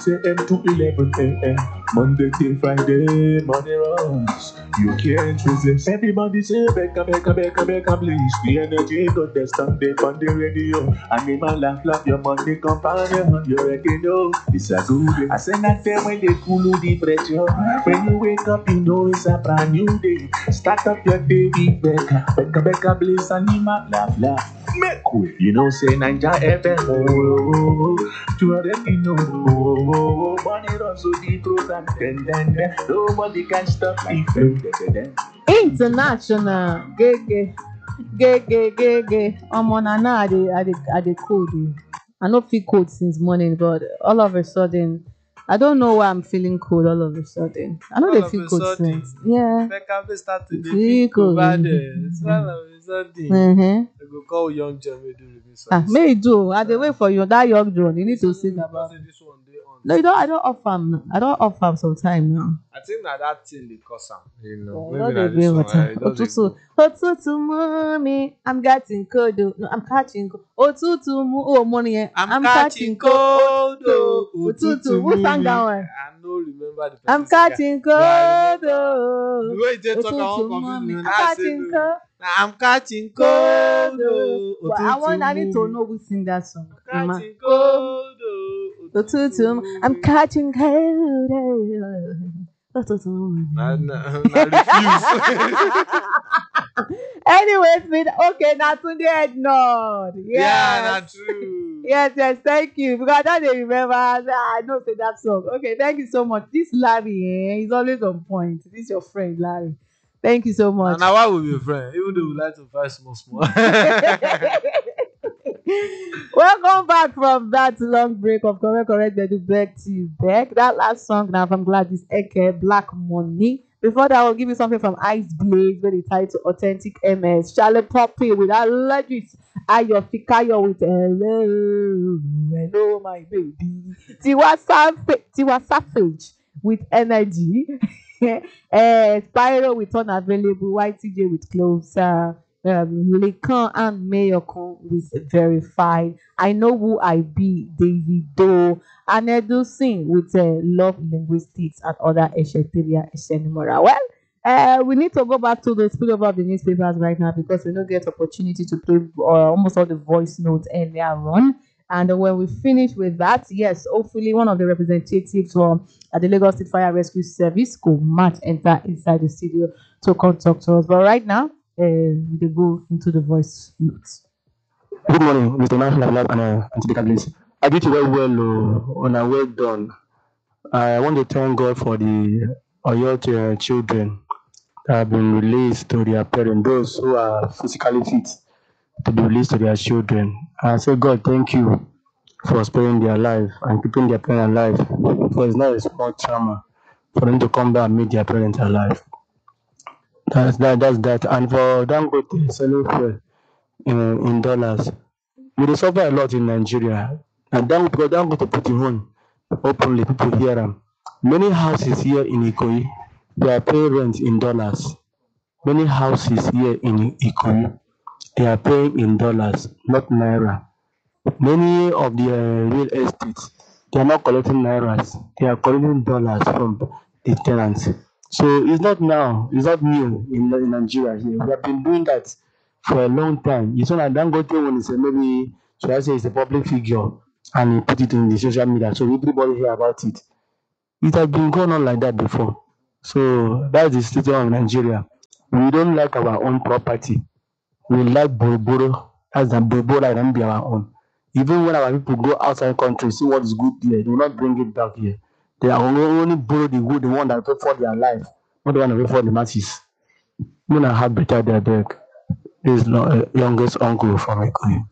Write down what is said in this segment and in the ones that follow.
a.m. to 11 a.m. Monday till Friday, money runs. You can't resist. Everybody say, Becca, Becca, Becca, Becca, please. The energy got the Sunday on the radio. Animal laugh, laugh, your money companion. You already know it's a good day. I say that time when they cool the pressure. When you wake up, you know it's a brand new day. Start up your day with Becca, Becca, Becca, please. Animal laugh, laugh. Make way. You know, say Ninja FM. You already know. Money runs so deep, and then nobody can stop me. International. Gege. Gege, gege. Na now I dey code. Oh. I no feel cold since morning, but all of a sudden, I don't know why I'm feeling cold all of a sudden. I know All they of feel a cold sudden, since. Yeah. Beckham start to dey Feel feel cold. over there. So all of a sudden, Mm-hmm. I go call young John wey do remix for Ah, this may you song. do. I dey wait for you. That young John, you need to sing Because about say it. this one dey on. No, you don't. I don't offer him. I don't offer him some time now. I think na that thing dey cause am. You know, Yeah, maybe no, na they this bring one. water. It just dey Otutu, go. otutu, mommy, I'm getting cold. Oh. No, I'm catching cold. Otutu, oh, money, I'm catching cold. oh, Otutu, who sang that one? I no remember the person I'm singer. catching But I cold. remember the Oh. way you take talk, I Otutu, wan mommy, confuse me. I'm Now I say catching no. cold. I'm catching Cold. cold. Oh, Well, I need to know who sing that song. I'm Emma. catching cold. Oh, Otutu, I'm catching cold. Otutu. na refuse. Anyways, okay, now Tunde ignored. Yeah, Yes. na true. Yes, thank you. Because I don't remember. I know say that song. Okay, thank you so much. This Larry, he's always on point. This is your friend, Larry. Thank you so much. Now why we be friends? Even though we like to fight small. Welcome back from that long break of correct they do back to you back. That last song now from Gladys Eke, Black Money. Before that, I'll give you something from Ice Blaze, where they title Authentic MS. Charlie Poppy with that legend. Ayo Fikayo with hello, my baby. Tiwa Savage with energy. Spyro with unavailable. YTJ with closer. Lekan and Mayokon with verified. I know who I be, David Doe, and Edu Singh with love linguistics and other Esheteria Eshenimora. Well, we need to go back to the spill over of the newspapers right now because we don't get opportunity to play almost all the voice notes earlier on. And when we finish with that, yes, hopefully one of the representatives from the Lagos State Fire Rescue Service could match enter inside the studio to come talk to us. But right now, we dey go into the voice notes. Good morning, Mr. National Lab and Auntie Bliss. I did well, and well done. I want to thank God for the Oyo children that have been released to their parents, those who are physically fit to be released to their children. I say, God, thank you for sparing their life and keeping their parents alive. Because it's not a small trauma for them to come back and meet their parents alive. That's that. And for Dangote selling fuel in dollars, we dey suffer a lot in Nigeria. And because Dangote put him on openly, people hear am. Many houses here in Ikoyi, they are paying rent in dollars. Many houses here in Ikoyi, they are paying in dollars, not naira. Many of the real estates, they are not collecting nairas, they are collecting dollars from the tenants. So it's not now, it's not new in Nigeria here. We have been doing that for a long time. It's not like Dangote one is maybe, should I say, it's a public figure and he put it in the social media, so everybody hear about it. It has been going on like that before. So that's the situation of Nigeria. We don't like our own property. We like Boroboro. That's the Boroboro and be our own. Even when our people go outside country, see what is good there, they will not bring it back here. They are only borrow the good, the one that pay for their life, not the one that pay for the masses. When I have better their back. This is youngest uncle from Ikoyi.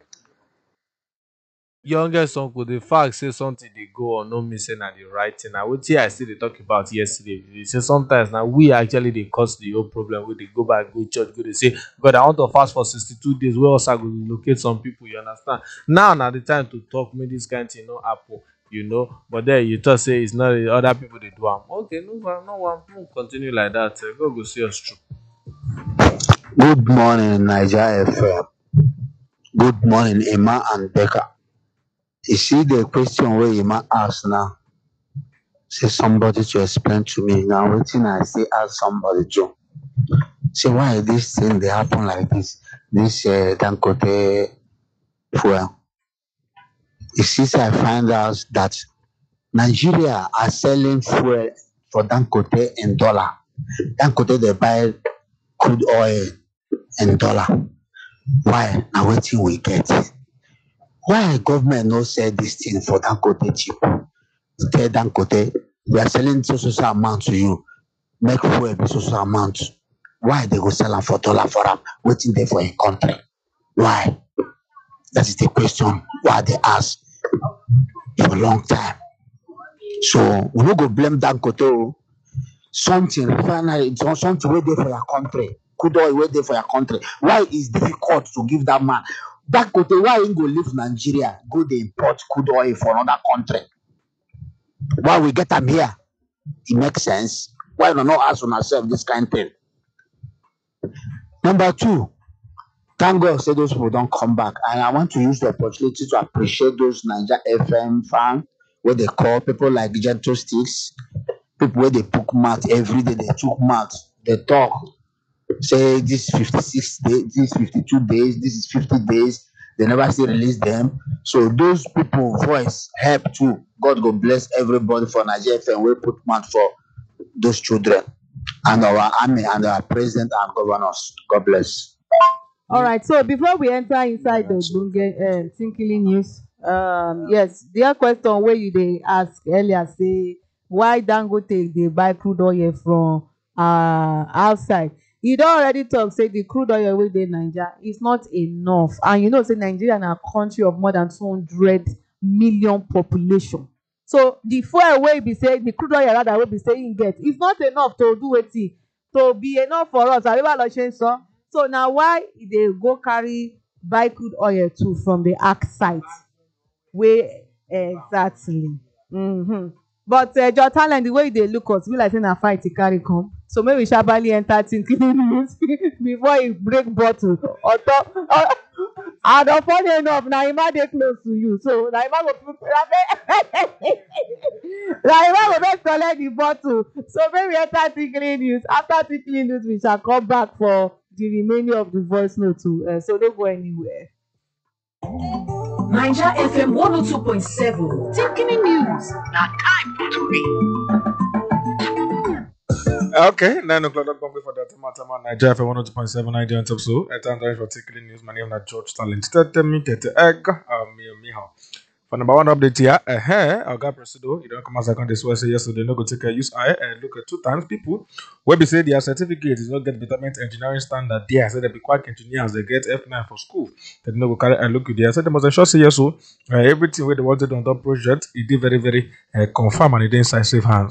Youngest uncle, the fact say something dey go on no mean say na the right thing. Na wetin I still dey talk about yesterday. They say sometimes na we actually dey cause the whole problem. We dey go back, go church, go dey say, God, I want to fast for 62 days. Where else I go locate some people? You understand? Now na the time to talk. Make this kind thing no happen. You know, but then you talk say it's not other people they do am. Okay, no problem, no one. Continue like that. God go see us through. Good morning, Niger FM. Good morning, Emma and Becca. You see the question where Emma asked now. say somebody to explain to me. Now wetin I say ask somebody to. Say why this thing dey happen like this? This Dangote fuel. You see, say I find out that Nigeria are selling fuel for Dangote in dollar. Dangote dey buy crude oil in dollar. Why? Na wetin we get. Why government no sell this thing for Dangote cheap? Tell Dangote, we are selling so amount to you. Make fuel be so amount. Why they go sell am for dollar for am? Wetin dey for a country? Why? That is the question why they ask for a long time. So we no go blame Dangote o. Something refinery, something wey dey for your country, crude oil wey dey for your country. Why is difficult to give that man? Dangote, why he go leave Nigeria, go dey import crude oil for another country? Why we get am here? It makes sense. Why we not ask on ourselves this kind of thing? Number two, thank God say those people don't come back. And I want to use the opportunity to appreciate those Niger FM fans, what they call people like Gentle Sticks, people where they put mouth every day, they took mouth, they talk, say this 56 days, this 52 days, this is 50 days, they never still release them. So those people voice help too. God go bless everybody for Niger FM. We put mouth for those children and our army and our president and governors. God bless. All right, so before we enter inside the Ogbonge Tinkling news, yes, the question where you dey ask earlier say why Dangote dey buy crude oil from outside. You don already talk say the crude oil wey dey Naija is not enough, and you know say Nigeria na country of more than 200 million population. So the fuel wey be say the crude oil rather wey be say im get is not enough to do wetin, to be enough for us. Àbí báwo lọ ṣe ń sọ? So na why e dey go carry buy crude oil too from the outside wey exactly. But your talent, the way you dey look us, be like say na fight e carry come. So make we sharply enter Tinkling news before e break bottle on top. And funny enough, na Emma dey close to you, so na Emma go first collect the bottle. So make we enter Tinkling news. After Tinkling news, we shall come back for the remaining of the voice note too. So don't go anywhere. Naija FM 102.7 Tinkling news. Na time to read. Okay, 9 o'clock. Don't come for that. Nigeria FM 102.7 Nigerian top so. Time for Tinkling news. My name is George Talent. Tell me, get the egg. Me how. For number one update here, our guy Presido, you don't come as I can this way say yesterday, no go take a use eye and look at 2 times people where we say their certificate is not get betterment engineering standard there. I said they be quite engineers, they get F9 for school. They no go carry and look at there. I said they must ensure say yes, so everything where they wanted on that project, it did very, very confirm and it did inside safe hands.